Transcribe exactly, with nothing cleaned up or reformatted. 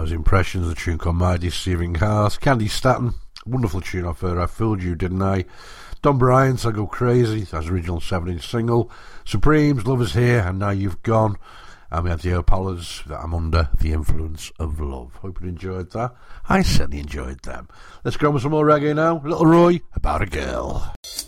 those Impressions, the tune called My Deceiving Heart. Candy Staton, wonderful tune off her, I Fooled You, Didn't I? Don Bryant, I Go Crazy, that's original seven inch single. Supremes, Love Is Here, and Now You've Gone. And we had the Opalas, that I'm Under the Influence of Love. Hope you enjoyed that. I certainly enjoyed them. Let's go on with some more reggae now. Little Roy, About a Girl.